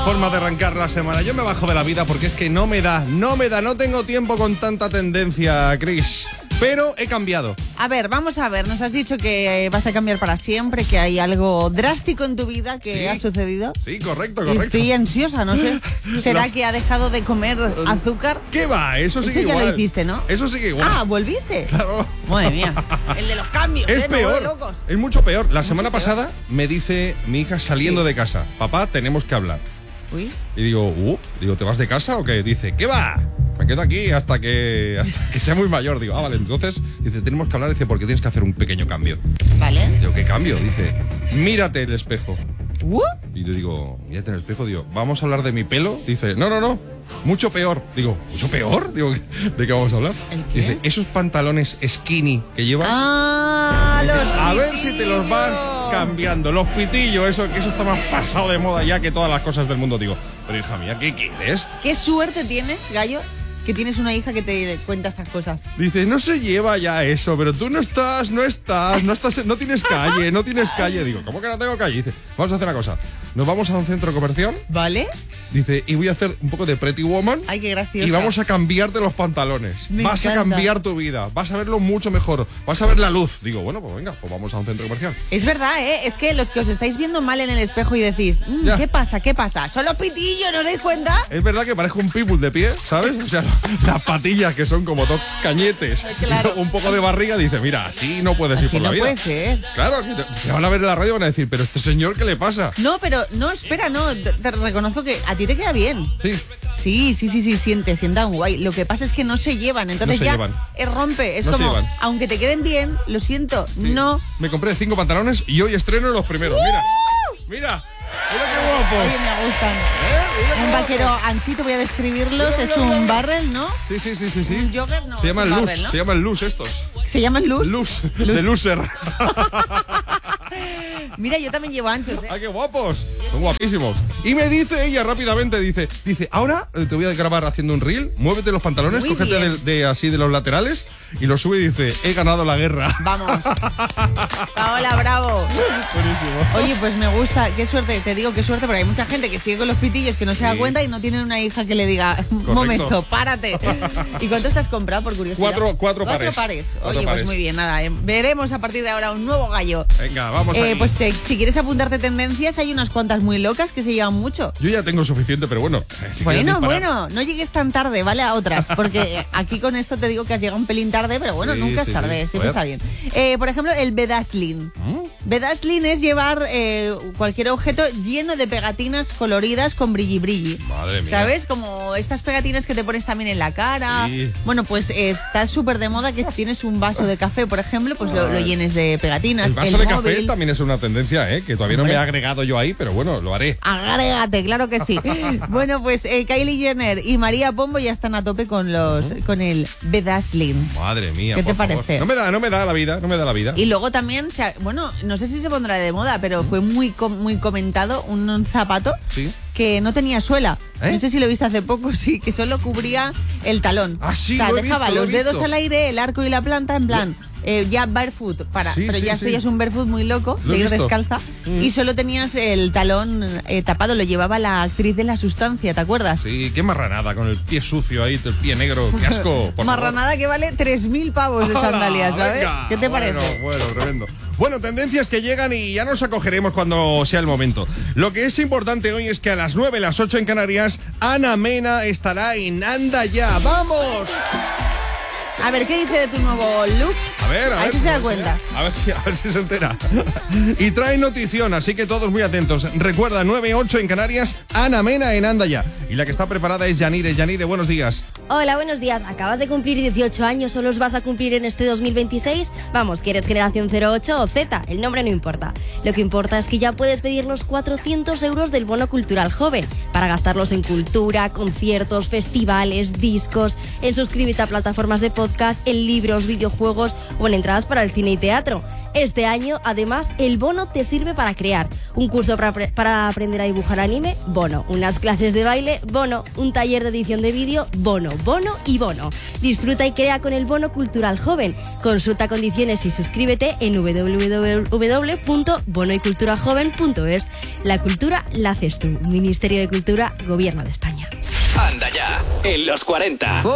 forma de arrancar la semana. Yo me bajo de la vida porque es que no tengo tiempo con tanta tendencia, Chris. Pero he cambiado. A ver, vamos a ver, nos has dicho que vas a cambiar para siempre, que hay algo drástico en tu vida que ha sucedido. Sí, correcto. Estoy ansiosa, no sé. ¿Será que ha dejado de comer azúcar? ¿Qué va? Eso sigue igual. Eso ya lo hiciste, ¿no? Eso sigue igual. Ah, ¿volviste? Claro. Madre mía. El de los cambios. Es peor. Locos. Es mucho peor. La semana pasada me dice mi hija saliendo de casa: papá, tenemos que hablar. Uy. Y digo, ¿te vas de casa o qué? Dice, ¿qué va? Me quedo aquí hasta que sea muy mayor. Digo, vale. Entonces, dice, tenemos que hablar. Dice, porque tienes que hacer un pequeño cambio. Vale. Digo, ¿qué cambio? Dice, mírate el espejo. Y yo digo, mírate en el espejo. Digo, ¿vamos a hablar de mi pelo? Dice, no. Mucho peor. Digo, ¿mucho peor? Digo, ¿de qué vamos a hablar? ¿El qué? Dice, esos pantalones skinny que llevas. Los a ver pitillos. si te los vas cambiando. Los pitillos, eso está más pasado de moda ya que todas las cosas del mundo. Digo, pero hija mía, ¿qué quieres? ¿Qué suerte tienes, Gallo, que tienes una hija que te cuenta estas cosas? Dice, no se lleva ya eso, pero tú no tienes calle. Digo, ¿cómo que no tengo calle? Dice, vamos a hacer una cosa. Nos vamos a un centro comercial. ¿Vale? Dice, y voy a hacer un poco de Pretty Woman. Ay, qué graciosa. Y vamos a cambiarte los pantalones. Vas a cambiar tu vida. Vas a verlo mucho mejor. Vas a ver la luz. Digo, bueno, pues venga, pues vamos a un centro comercial. Es verdad, ¿eh? Es que los que os estáis viendo mal en el espejo y decís, ¿qué pasa? ¿Solo pitillo? ¿No os dais cuenta? Es verdad que parezco un pitbull de pie, ¿sabes? O sea, las patillas que son como dos cañetes. Claro. Un poco de barriga. Dice, mira, así no puedes ir por la vida. Así no puede ser. Claro, te van a ver en la radio y van a decir, pero este señor, ¿qué le pasa? No, pero no, espera, no. Te reconozco que a ti te queda bien. Sí. Sí, sienta un guay. Lo que pasa es que no se llevan, entonces rompe. Es no como, aunque te queden bien, lo siento, no. Me compré 5 pantalones y hoy estreno los primeros. Mira qué guapos. Oye, me gustan. Un vaquero anchito, voy a describirlos. Mira. Es un barrel, ¿no? Sí. Un jogger, no. Se llaman luz, barrel, ¿no? Se llaman luz estos. ¿Se llaman luz? Luz. De loser. Mira, yo también llevo anchos, ¿eh? ¡Ay, qué guapos! Son guapísimos. Y me dice ella rápidamente, dice, ahora te voy a grabar haciendo un reel, muévete los pantalones, Muy cógete de así de los laterales y lo sube y dice, he ganado la guerra. Vamos. Paola, bravo. Buenísimo. Oye, pues me gusta, qué suerte, te digo qué suerte, porque hay mucha gente que sigue con los pitillos que no se da cuenta y no tienen una hija que le diga, un momento, párate. ¿Y cuántos te has comprado, por curiosidad? Cuatro pares. Oye, pues muy bien, nada, veremos a partir de ahora un nuevo gallo. Venga, vamos ahí. Pues si quieres apuntarte tendencias, hay unas cuantas muy locas que se llevan mucho. Yo ya tengo suficiente, pero bueno. Bueno, no llegues tan tarde, ¿vale? A otras, porque aquí con esto te digo que has llegado un pelín tarde, pero bueno, nunca es tarde, siempre está bien. Por ejemplo, el bedazzling. Bedazzling es llevar cualquier objeto lleno de pegatinas coloridas con brilli. Madre mía. ¿Sabes? Como estas pegatinas que te pones también en la cara. Sí. Bueno, pues está súper de moda que si tienes un vaso de café, por ejemplo, pues lo llenes de pegatinas. El vaso de café también es una tendencia, que todavía no me he agregado yo ahí, pero bueno, lo haré. Agrégate, claro que sí. Bueno, pues Kylie Jenner y María Pombo ya están a tope con el bedazzling. Madre mía, ¿qué te parece? No me da la vida. Y luego también, no sé si se pondrá de moda, pero fue muy comentado un zapato que no tenía suela. No sé si lo viste hace poco, sí, que solo cubría el talón. Ah, sí, o sea, lo he dejaba visto, los dedos al aire, el arco y la planta en plan... ya barefoot, pero ya es un barefoot muy loco, de ir descalza, y solo tenías el talón tapado, lo llevaba la actriz de La Sustancia, ¿te acuerdas? Sí, qué marranada, con el pie sucio ahí, el pie negro, qué asco. Marranada que vale 3.000 pavos de sandalias, ¿sabes? Venga, ¿Qué te parece? Bueno, tremendo. Bueno, tendencias que llegan y ya nos acogeremos cuando sea el momento. Lo que es importante hoy es que a las 9, las 8 en Canarias, Ana Mena estará en Anda Ya. ¡Vamos! A ver, ¿qué dice de tu nuevo look? A ver si se da cuenta. A ver si se entera. Y trae notición, así que todos muy atentos. Recuerda, 9-8 en Canarias, Ana Mena en Anda Ya. Y la que está preparada es Yanire. Yanire, buenos días. Hola, buenos días. ¿Acabas de cumplir 18 años o los vas a cumplir en este 2026? Vamos, que eres generación 08 o Z, el nombre no importa. Lo que importa es que ya puedes pedir los 400 euros del bono cultural joven para gastarlos en cultura, conciertos, festivales, discos, en suscríbete a plataformas de podcast, en libros, videojuegos o en entradas para el cine y teatro. Este año, además, el bono te sirve para crear un curso para aprender a dibujar anime, bono, unas clases de baile, bono, un taller de edición de vídeo, bono, bono y bono. Disfruta y crea con el bono cultural joven. Consulta condiciones y suscríbete en www.bonoyculturajoven.es. La cultura la haces tú. Ministerio de Cultura, Gobierno de España. Anda ya, en los 40.